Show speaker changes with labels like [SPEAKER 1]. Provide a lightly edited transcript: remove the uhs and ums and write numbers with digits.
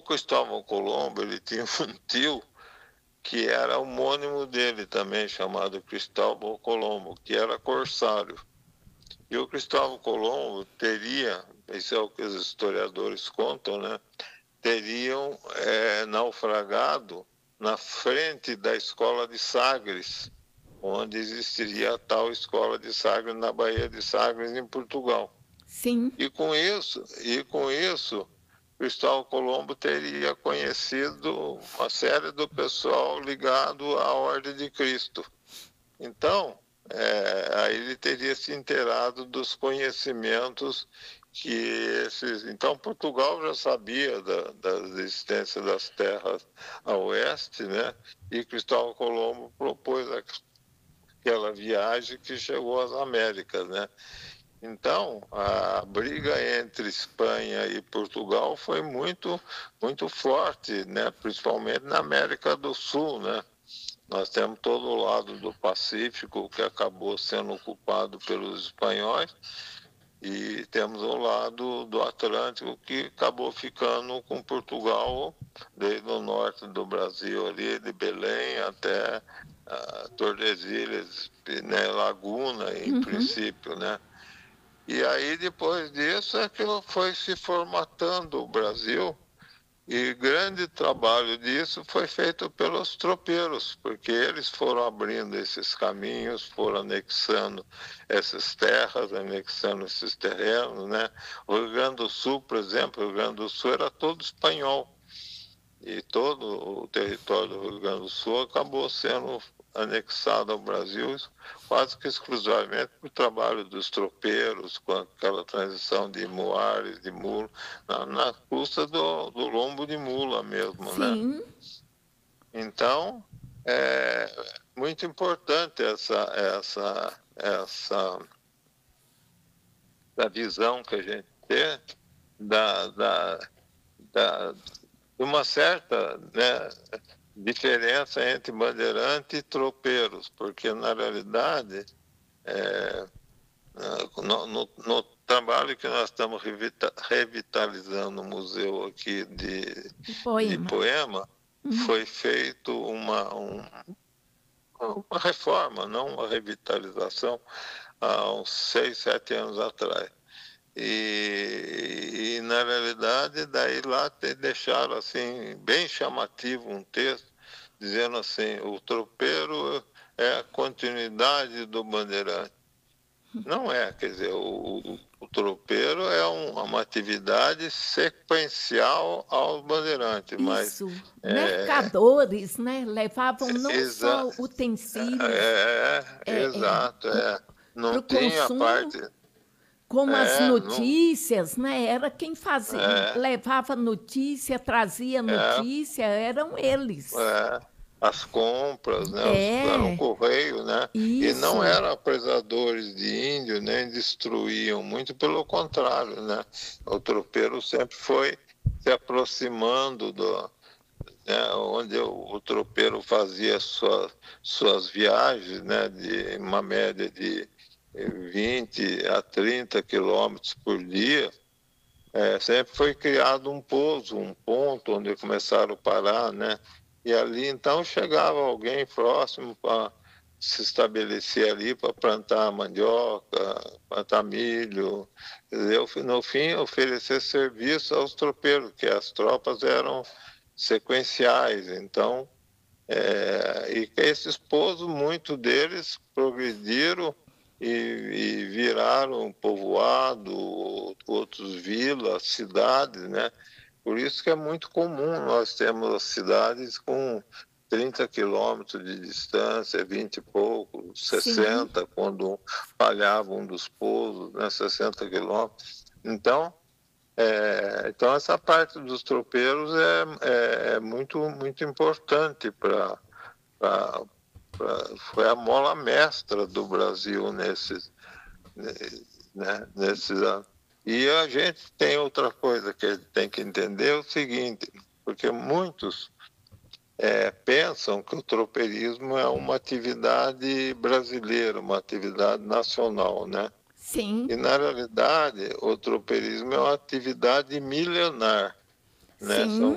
[SPEAKER 1] Cristóvão Colombo, ele tinha um tio que era homônimo dele também, chamado Cristóvão Colombo, que era corsário. E o Cristóvão Colombo teria, isso é o que os historiadores contam, né? Teriam naufragado na frente da escola de Sagres, onde existiria a tal escola de Sagres na Baía de Sagres, em Portugal.
[SPEAKER 2] Sim.
[SPEAKER 1] E com isso, Cristóvão Colombo teria conhecido uma série do pessoal ligado à Ordem de Cristo. Então, aí ele teria se inteirado dos conhecimentos que esses... Então, Portugal já sabia da existência das terras a oeste, né? E Cristóvão Colombo propôs aquela viagem que chegou às Américas, né? Então, a briga entre Espanha e Portugal foi muito, muito forte, né? Principalmente na América do Sul, né? Nós temos todo o lado do Pacífico, que acabou sendo ocupado pelos espanhóis, e temos o lado do Atlântico, que acabou ficando com Portugal, desde o norte do Brasil, ali de Belém até Tordesilhas, né? Laguna, em princípio, né? E aí, depois disso, é que foi se formatando o Brasil, e grande trabalho disso foi feito pelos tropeiros, porque eles foram abrindo esses caminhos, foram anexando essas terras, anexando esses terrenos, né? O Rio Grande do Sul, por exemplo, o Rio Grande do Sul era todo espanhol, e todo o território do Rio Grande do Sul acabou sendo anexado ao Brasil quase que exclusivamente por trabalho dos tropeiros, com aquela transição de muares, de mulo, na custa do lombo de mula mesmo, né?
[SPEAKER 2] Sim.
[SPEAKER 1] Então, é muito importante essa visão que a gente tem de uma certa, né, diferença entre bandeirante e tropeiros, porque, na realidade, no trabalho que nós estamos revitalizando no museu aqui de
[SPEAKER 2] Poema.
[SPEAKER 1] Poema, foi feito uma reforma, não uma revitalização, há uns 6, 7 anos atrás. E na realidade, daí lá deixaram assim, bem chamativo um texto, dizendo assim: o tropeiro é a continuidade do bandeirante. Não é, quer dizer, o tropeiro é uma atividade sequencial aos bandeirantes, mas...
[SPEAKER 2] Isso. Mercadores, né? Levavam não
[SPEAKER 1] Exa
[SPEAKER 2] só utensílios
[SPEAKER 1] exato,
[SPEAKER 2] para
[SPEAKER 1] não
[SPEAKER 2] o
[SPEAKER 1] tinha a
[SPEAKER 2] consumo,
[SPEAKER 1] parte...
[SPEAKER 2] como as
[SPEAKER 1] Não,
[SPEAKER 2] notícias, né? Era quem fazia,
[SPEAKER 1] é,
[SPEAKER 2] levava notícia, trazia
[SPEAKER 1] é,
[SPEAKER 2] notícia, eram eles.
[SPEAKER 1] as compras, né, era um
[SPEAKER 2] É,
[SPEAKER 1] correio, né, e não
[SPEAKER 2] isso,
[SPEAKER 1] eram apresadores de índio, nem destruíam, muito pelo contrário, né, o tropeiro sempre foi se aproximando né, onde o tropeiro fazia suas viagens, né, de uma média de 20 a 30 quilômetros por dia. Sempre foi criado um pouso, um ponto onde começaram a parar, né? E ali então chegava alguém próximo para se estabelecer ali, para plantar mandioca, plantar milho, quer dizer, no fim oferecer serviço aos tropeiros, que as tropas eram sequenciais. Então, e esses pousos, muitos deles progrediram e viraram um povoado, outros vilas, cidades, né? Por isso que é muito comum nós termos cidades com 30 quilômetros de distância, 20 e pouco,
[SPEAKER 2] sim.
[SPEAKER 1] 60, quando falhava um dos pousos, né? 60 quilômetros. Então essa parte dos tropeiros é muito, muito importante foi a mola mestra do Brasil nesses anos. E a gente tem outra coisa que a gente tem que entender, é o seguinte, porque muitos pensam que o tropeirismo é uma atividade brasileira, uma atividade nacional, né?
[SPEAKER 2] Sim,
[SPEAKER 1] E, na realidade, o tropeirismo é uma atividade milenar, né?
[SPEAKER 2] sim.
[SPEAKER 1] São